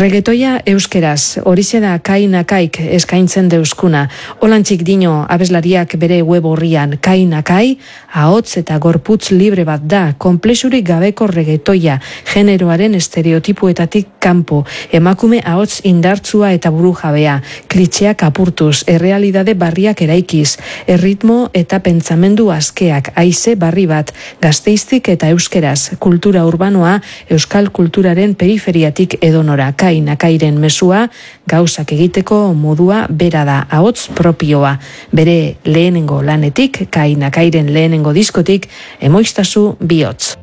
Reggaetoia euskeraz, horixe da kainakaik eskaintzen deuskuna. Olantxik dino abeslariak bere web horrian, kainakai, ahots eta gorputz libre bat da, konplexurik gabeko reggaetoia, generoaren estereotipuetatik kanpo, emakume ahots indartsua eta burujabea, klitxeak apurtuz, errealidade barriak eraikiz, erritmo eta pentsamendu askeak, haize barri bat, gazteiztik eta euskeraz, kultura urbanoa, euskal kulturaren periferiatik edonora. Kainakairen mesua, gauzak egiteko modua bera da, ahots propioa. Bere lehenengo lanetik, kainakairen lehenengo diskotik, emoiztazu bihotz.